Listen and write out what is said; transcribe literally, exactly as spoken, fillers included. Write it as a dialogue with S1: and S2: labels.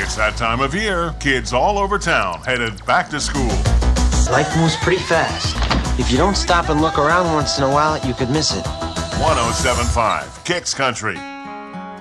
S1: It's that time of year. Kids all over town headed back to school.
S2: Life moves pretty fast. If you don't stop and look around once in a while, you could miss it.
S1: one oh seven point five Kicks Country.